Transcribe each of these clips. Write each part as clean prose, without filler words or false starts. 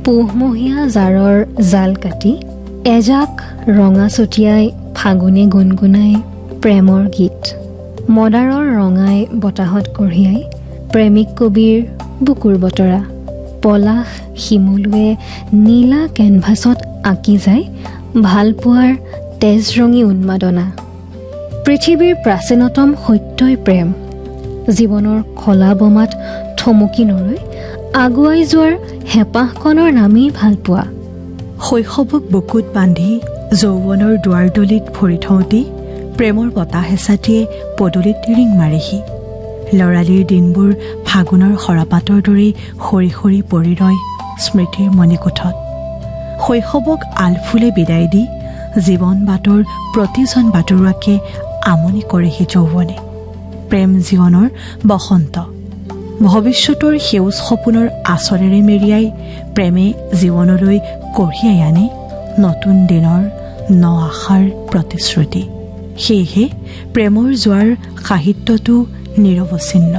পুহমহীয়া জাৰৰ জাল কাটি এজাক ৰঙা চটিয়াই ফাগুনে গুণগুণাই প্ৰেমৰ গীত মদাৰৰ ৰঙাই বতাহত কঢ়িয়াই প্ৰেমিক কবিৰ বুকুৰ বতৰা পলাশ শিমলুৱে নীলা কেনভাছত আঁকি যায় ভালপোৱাৰ তেজৰঙী উন্মাদনা পৃথিৱীৰ প্ৰাচীনতম সত্যই প্ৰেম জীৱনৰ খলা বমাত থমকি নৰৈ আগুৱাই যোৱাৰ হেঁপাহকণৰ নামেই ভালপোৱা শৈশৱক বুকুত বান্ধি যৌৱনৰ দুৱাৰদলিত ভৰি থওঁতেই প্ৰেমৰ বতাহ এচাটিয়ে পদূলিত ৰিং মাৰেহি লৰালিৰ দিনবোৰ ফাগুনৰ সৰাপাতৰ দৰেই সৰি সৰি পৰি ৰয় স্মৃতিৰ মণিকোঠত শৈশৱক আলফুলে বিদায় দি জীৱন বাটৰ প্ৰতিজন বাটৰুৱাকে আমনি কৰেহি যৌৱনে প্ৰেম জীৱনৰ বসন্ত ভৱিষ্যতৰ সেউজ সপোনৰ আচৰেৰে মেৰিয়াই প্ৰেমে জীৱনলৈ কঢ়িয়াই আনে নতুন দিনৰ ন আশাৰ প্ৰতিশ্ৰুতি সেয়েহে প্ৰেমৰ জোৱাৰ সাহিত্যটো নিৰৱচ্ছিন্ন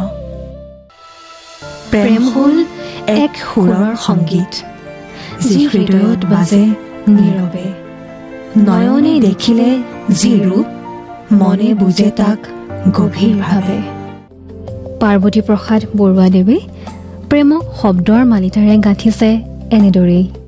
প্ৰেম হ'ল এক সুৰৰ সংগীত যি হৃদয়ত বাজে নীৰৱে নয়নে দেখিলে যি ৰূপ মনে বুজে তাক গভীৰভাৱে পাৰ্বতী প্ৰসাদ বৰুৱাদেৱে প্ৰেমক শব্দৰ মালিতাৰে গাঁঠিছে এনেদৰেই